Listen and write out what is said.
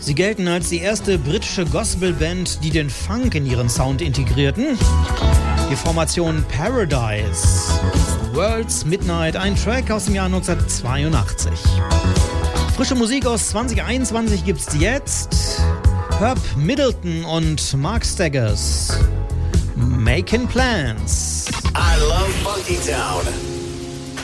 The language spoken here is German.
Sie gelten als die erste britische Gospelband, die den Funk in ihren Sound integrierten. Die Formation Paradise. World's Midnight, ein Track aus dem Jahr 1982. Frische Musik aus 2021 gibt's jetzt. Herb Middleton und Mark Staggers. Making Plans. I love Funky Town.